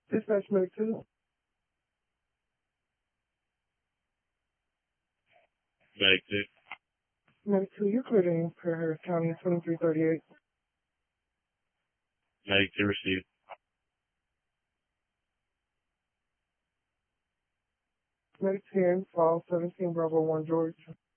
Dispatch Medic 2. Medic 2. Medic 2, you're cleared in for Harris County 2338. Medic 2 received. Medic 10, file 17 Bravo 1 George.